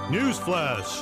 Newsflash.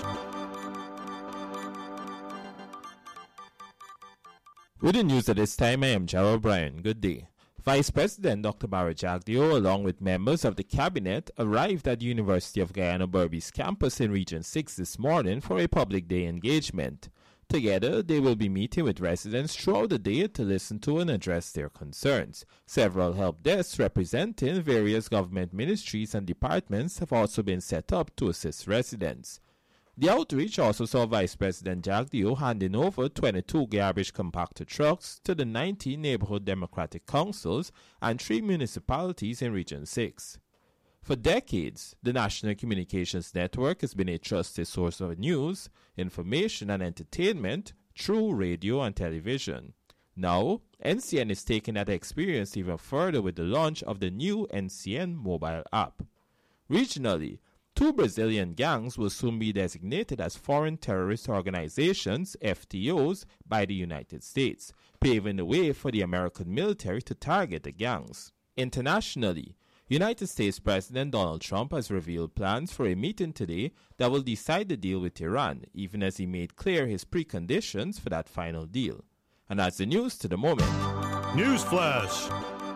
With the news at this time, I am Gerald Bryan. Good day. Vice President Dr. Barra Jagdeo, along with members of the cabinet, arrived at the University of Guyana Berbice campus in Region 6 this morning for a public day engagement. Together, they will be meeting with residents throughout the day to listen to and address their concerns. Several help desks representing various government ministries and departments have also been set up to assist residents. The outreach also saw Vice President Jagdeo handing over 22 garbage compactor trucks to the 19 neighborhood democratic councils and 3 municipalities in Region 6. For decades, the National Communications Network has been a trusted source of news, information, and entertainment through radio and television. Now, NCN is taking that experience even further with the launch of the new NCN mobile app. Regionally, 2 Brazilian gangs will soon be designated as foreign terrorist organizations, FTOs, by the United States, paving the way for the American military to target the gangs. Internationally, United States President Donald Trump has revealed plans for a meeting today that will decide the deal with Iran, even as he made clear his preconditions for that final deal. And that's the news to the moment. Newsflash.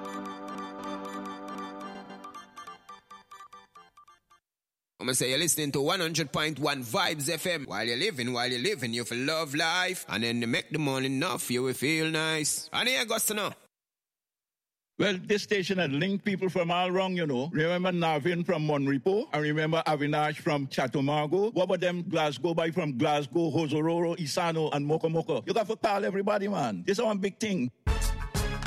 I'm going to say you're listening to 100.1 Vibes FM. While you're living, you feel love life. And then you make the money enough, you will feel nice. And here goes to know. Well, this station had linked people from all around, you know. Remember Navin from Monrepo? I remember Avinash from Chatumargo. What about them Glasgow by from Glasgow, Hosororo, Isano, and Mokomoko? You got to call everybody, man. This is one big thing.